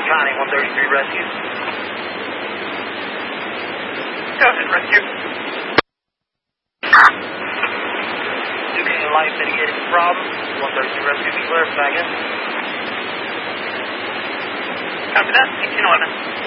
Connie, 133 rescue. Go ahead, rescue. Duking and light mitigating problem. 132 rescue, be clear, back in. Copy that, 1811.